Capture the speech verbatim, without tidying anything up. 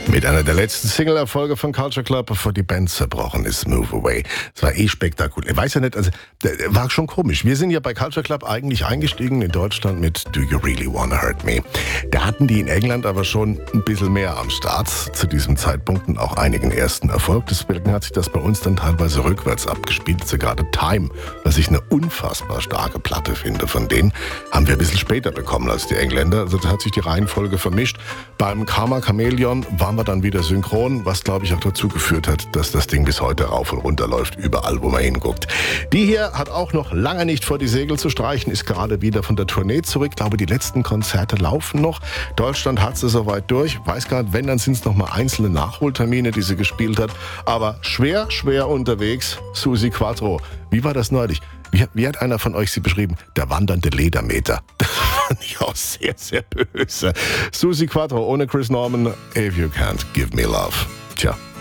Mit einer der letzten Single-Erfolge von Culture Club, bevor die Band zerbrochen ist, Move Away. Es war eh spektakulär. Ich weiß ja nicht, also war schon komisch. Wir sind ja bei Culture Club eigentlich eingestiegen in Deutschland mit Do You Really Wanna Hurt Me? Da hatten die in England aber schon ein bisschen mehr am Start zu diesem Zeitpunkt und auch einigen ersten Erfolg. Deswegen hat sich das bei uns dann teilweise rückwärts abgespielt. So gerade Time, was ich eine unfassbar starke Platte finde von denen, haben wir ein bisschen später bekommen als die Engländer. Also da hat sich die Reihenfolge vermischt. Beim Karma Chameleon waren wir dann wieder synchron, was glaube ich auch dazu geführt hat, dass das Ding bis heute rauf und runter läuft, überall wo man hinguckt. Die hier hat auch noch lange nicht vor die Segel zu streichen, ist gerade wieder von der Tournee zurück. Ich glaube, die letzten Konzerte laufen noch. Deutschland hat sie soweit durch. Weiß gar nicht, wenn, dann sind es noch mal einzelne Nachholtermine, die sie gespielt hat. Aber schwer, schwer unterwegs, Suzi Quatro. Wie war das neulich? Wie, wie hat einer von euch sie beschrieben? Der wandernde Ledermeter. Das fand ich auch sehr, sehr böse. Suzi Quatro ohne Chris Norman. If you can't give me love. Tja.